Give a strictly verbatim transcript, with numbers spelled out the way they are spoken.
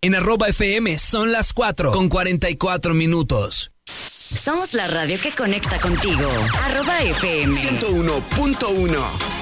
En arroba F M son las cuatro con cuarenta y cuatro minutos. Somos la radio que conecta contigo. Arroba F M ciento uno punto uno.